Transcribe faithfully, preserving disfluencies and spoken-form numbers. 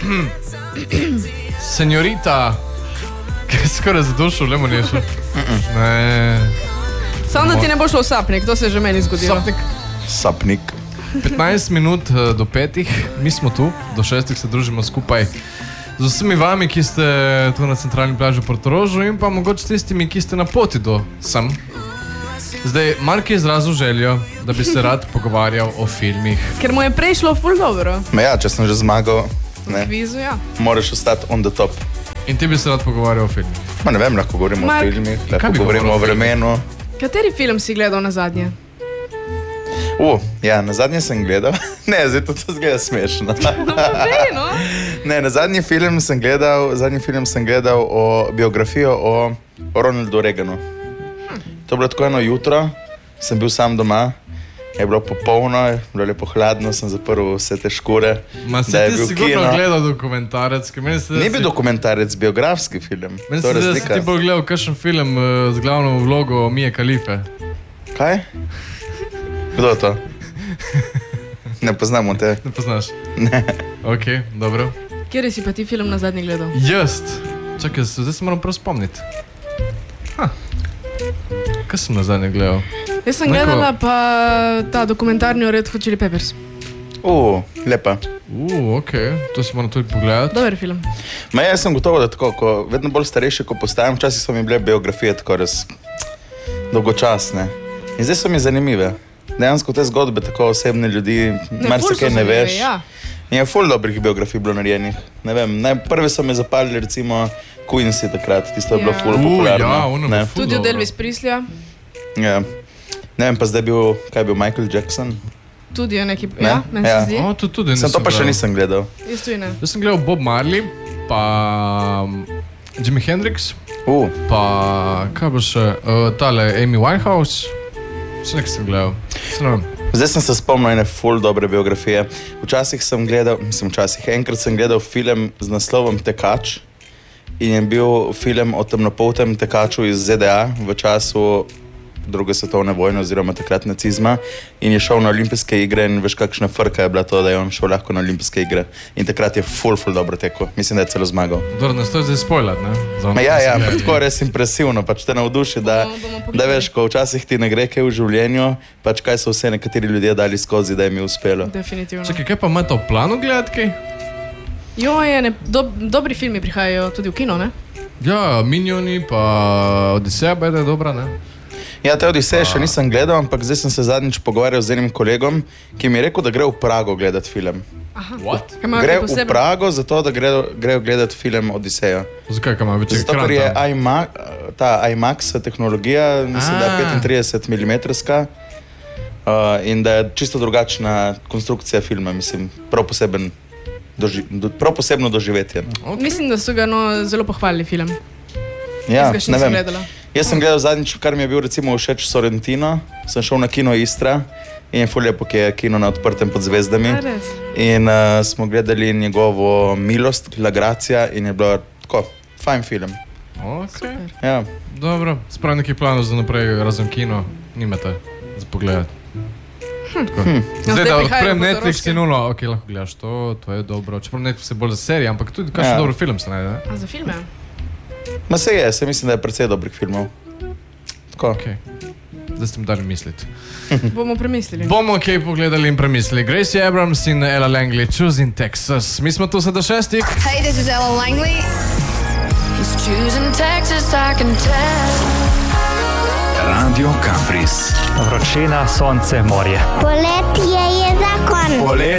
Senjorita, ki je skoraj za dušo, le mu nešel. Ne. Samo da ti ne bo šlo v sapnik, to se je že meni zgodilo. Sapnik. Sapnik. petnajst minut do petih, mi smo tu, do šestih se družimo skupaj z vsemi vami, ki ste tu na centralni plaži v Portorožu in pa mogoče tistimi, ki ste na poti do sem. Zdaj, Mark je izrazil željo, da bi se rad pogovarjal o filmih. Ker mu je prej šlo ful dobro. Ma ja, če sem že zmagal, ne, Kvizu, ja. moraš ostati on the top. In ti bi se rad pogovarjal o filmih. Ma ne vem, lahko govorimo Mark, o filmih, kaj lahko bi govorimo govoril o o filmih? vremenu. Kateri film si gledal na zadnje? U, ja, na zadnje sem gledal. Ne, zdaj to, to zgleda smešno. Povej, no. Ne, na zadnji film sem gledal, zadnji film sem gledal o biografijo o, o Ronaldu Reaganu. To je bilo tako eno jutro, sem bil sam doma, je bilo popolno, je bilo lepo hladno, sem zaprl vse te škure. Ma da se je ti bil sigurno kino. gledal dokumentarec, ki meni se da Ni si- bil dokumentarec, biografski film. Meni To se je da si razlika. ti bolj gledal kakšen film uh, z glavno vlogo Mije Khalife. Kaj? Kdo je to? Ne poznamo te. Ne poznaš? Ne. Ok, dobro. Kjer si pa ti film na zadnje gledal? Jaz. Čakaj, se- zdaj se moram prav spomniti. Ha. Kaj sem na zadnje gledal? Jaz sem Neko- gledala pa ta dokumentarni o Red Hot Chili Peppers. U, lepa. Uh, ok, to si moram tudi pogledati. Dober film. Ma jaz sem gotovo, da tako, ko vedno bolj starejši, ko postajam, včasih so mi bile biografije tako res dolgočasne. In zdaj so mi zanimive. Dejansko te zgodbe tako osebne ljudi, marsikaj ne veš. Ja. In je ful dobrih biografij bilo narejenih. Ne vem, naj, prvi so me zapalili recimo Quincy takrat, tisto je bilo Ja. ful Uh, popularno. ja, ono ne? je ful Tudi od dobro. Elvis Presleyja. Ja. Ne vem, pa zdaj bil, kaj je bil Michael Jackson? Tudi je neki, Ne? ja, meni Ja. se zdi. O, to tudi Sem to pa še gledal. nisem gledal. Jaz tudi ne. Jaz sem gledal Bob Marley, pa um, Jimi Hendrix, Uh, pa kaj bo še, uh, tale Amy Winehouse. Še nekaj sem gledal. Se ne vem. Zdaj sem se spomnil ene ful dobre biografije. Včasih sem gledal, mislim včasih, enkrat sem gledal film z naslovom Tekač in je bil film o temnopoltem tekaču iz Z D A v času druge svetovne vojne oziroma takrat nacizma in je šel na olimpijske igre in veš kakšna frka je bila to, da je on šel lahko na olimpijske igre in takrat je ful, ful dobro tekel. Mislim, da je celo zmagal. Dobro, ne stoji zdaj spoilat, ne? Za ono, Ma ki ja, sem ja, gledal. ampak tako res impresivno, pač te navduši, da, Bomo- bomo da pogledali. veš, ko včasih ti ne gre kaj v življenju, pač kaj so vse nekateri ljudje dali skozi, da jim je uspelo. Definitivno. Čakaj, kaj pa imate v planu gledati kaj? Jo, je, ne, do, dobri filmi prihajajo tudi v kino, ne? Ja, Minioni, pa Odiseja, pa je da je dobra, ne? Ja, te Odiseje še nisem gledal, ampak zdaj sem se zadnjič pogovarjal z enim kolegom, ki mi je rekel, da gre v Prago gledati film. Aha. What? Kaj imajo Gre kaj v posebno? Prago zato, da grejo, grejo gledati film Odiseja. Zakaj, kaj ima večer Zato, ekran ker je tam? IMAX, ta IMAX tehnologija, mislim, da je A. petintrideset milimetrska uh, in da je čisto drugačna konstrukcija filma, mislim, prav poseben. Doži, do, prav posebno doživetje. Okay. Mislim, da so ga no, zelo pohvalili film. Ja, Jaz ga še ne nisem vem. gledala. Jaz sem gledal zadnjič, kar mi je bil recimo všeč Sorrentino, sem šel na kino Istra in je ful lepo, ki je kino na odprtem pod zvezdami. A, res? In uh, smo gledali njegovo Milost, La Gracia in je bilo tako, fajn film. Okay. Ja. Dobro, sprav nekih planov za naprej, razen kino, nimate za pogledati. Hm. Ja, Zdaj, zdaj da prihajajo odprem Netflix Portoroške. in nulo, ok, lahko gledaš to, to je dobro. Čeprav Netflix je bolj za serije, ampak tudi kakšen Ja. ja. dober film se najde, ne? A za filme? Ma se je, se mislim, da je precej dobrih filmov. Tako. Ok, zdaj ste mi dali misliti. Bomo premislili. Bomo kaj pogledali in premislili. Gracie Abrams in Ella Langley, Choosing Texas. Mi smo tu vse do šestih. Hey, this is Ella Langley. He's choosing Texas, I can tell. Radio Campris. Vročina, sonce, morje. Poletje je zakon.